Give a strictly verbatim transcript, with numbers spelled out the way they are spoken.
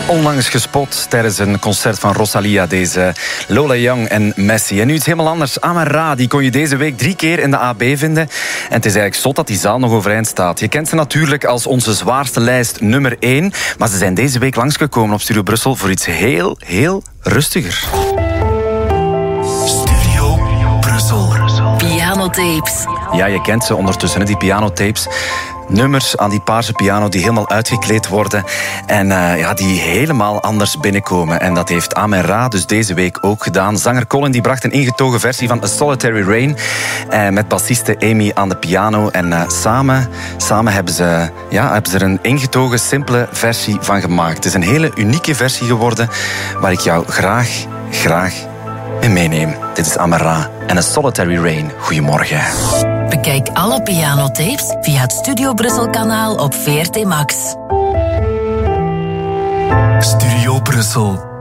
Onlangs gespot tijdens een concert van Rosalia, deze Lola Young en Messi. En nu iets helemaal anders. Amara, die kon je deze week drie keer in de A B vinden. En het is eigenlijk zot dat die zaal nog overeind staat. Je kent ze natuurlijk als onze zwaarste lijst nummer één. Maar ze zijn deze week langsgekomen op Studio Brussel voor iets heel, heel rustiger. Studio Brussel. Pianotapes. Ja, je kent ze ondertussen, hè, die pianotapes. Nummers aan die paarse piano die helemaal uitgekleed worden en uh, ja, die helemaal anders binnenkomen. En dat heeft Amara dus deze week ook gedaan. Zanger Colin die bracht een ingetogen versie van A Solitary Rain uh, met bassiste Amy aan de piano. En uh, samen, samen hebben, ze, ja, hebben ze er een ingetogen, simpele versie van gemaakt. Het is een hele unieke versie geworden waar ik jou graag, graag in meeneem. Dit is Amara en A Solitary Rain. Goedemorgen. Bekijk alle pianotapes via het Studio Brussel kanaal op V R T Max. Studio Brussel.